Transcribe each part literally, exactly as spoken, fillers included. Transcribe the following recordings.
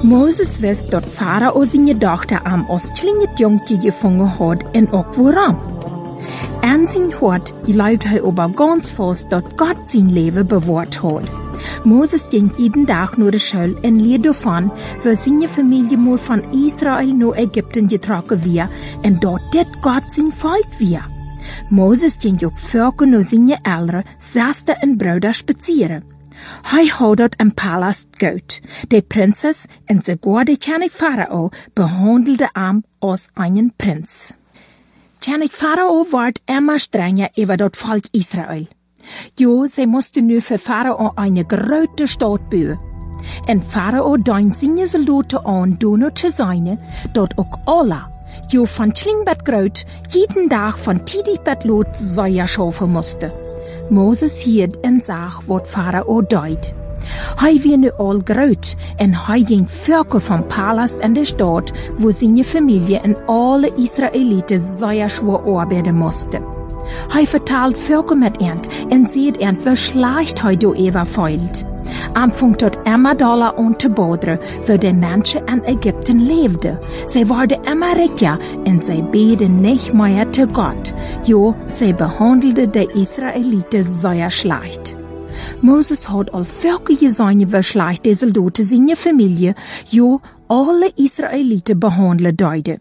Moses wist dat Pharao zijn dochter am Ostlinghet jongetje gevangen had en ook waarom. En zijn hart geloofde hij aber ganz vast dat Gott zijn leven bewaard had. Moses ging jeden dag naar de school en leerde ervan, wie zijn familie mal van Israël naar Egypten getrokken weer en dat dit Gott zijn volk weer. Moses ging ook vaker naar zijn oudere, zuster en broeder spazieren. Hij had dat een palast goed. De prinses en sogar de koning Pharao behandelde hem als einen prins. Koning Pharao werd immer strenger über dat volk Israël. Jo, sie mussten nu für Pharao eine grote Stadt bouwen. En Pharao deint seine Soldaten an, dono te zijn, dat ook alle, jo van Schlingbad groot, jeden dag van tidig bed lot Säuer schaffen musste. Moses hierd en zag wat Pharao deed. Hij was nu al groot en hij ging vaker van palast en de stad, wo zijn familie en alle Israëlieten zeer schwer arbeiden moesten. Hij vertaalt vaker met eind en ziet eind wie slecht hij door Eva feilt. Am funkt tot immer dollar aan te boderen, waar de mensen in Egypten leefden. Zij waren immer rijker en zij beden niet meer te God. Jo, zij behandelden de Israëlieten zeer slecht. Moses had al vaker gezien wie slecht de soldaten zijn familie, jo, alle Israëlieten behandelen deiden.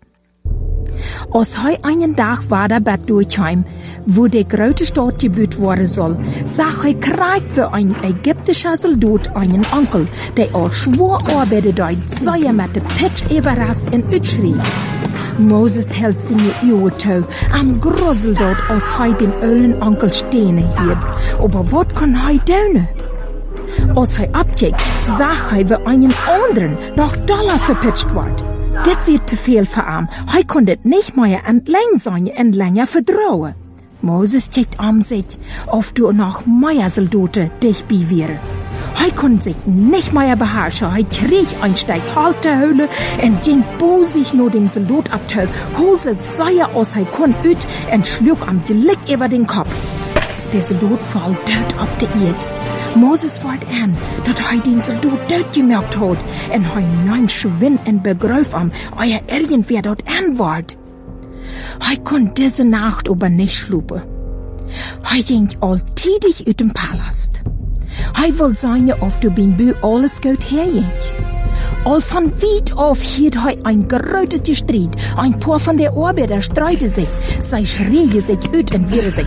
Als hij einen dag weiter bed durchkam, wo die grote Stadt gebaut worden soll, zag hij krijgt wie ein ägyptischer Soldat einen Onkel, der al schwor arbeidde deed, zeer met de pitch überrast en uitschrie. Moses hield zijn ogen toe en grozelde dat als hij den oulen Onkel stehen hield. Aber wat kon hij doen? Als hij opkeek, zag hij wie einen anderen noch doller verpitcht wordt. Dit werd te veel voor hem. Hij kon dit niet meer entlang zijn en langer vertrouwen. Moses kijkt om zich, of er nog meer soldaten dichtbij waren. Hij kon zich niet meer beherrschen. Hij kreeg een steek halt te huilen en ging bozig naar dem Soldat ab toe, holte zeer als hij kon uit en sloeg hem gelijk über den Kopf. Der Soldat valt dood op de eerd. Moses wordt aan dat hij den Soldat doodgemerkt had en hij nam schwin en begreep hem, euer irgendwer dort aan wordt. Hij kon deze nacht aber nicht schlupen. Hij ging al tidig uit dem Palast. Hij wil zijn of de binbu alles goed herging. Al van weit af hield hij een grote strijd. Een paar van de arbeiders streiten zich. Zij schreeuwen zich uit en weren zich